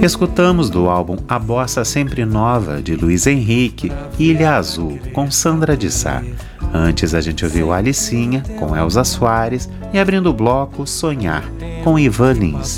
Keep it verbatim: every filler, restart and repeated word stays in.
Escutamos do álbum A Bossa Sempre Nova, de Luiz Henrique, Ilha Azul, com Sandra de Sá. Antes a gente ouviu Alicinha, com Elza Soares, e abrindo o bloco Sonhar, com Ivan Lins.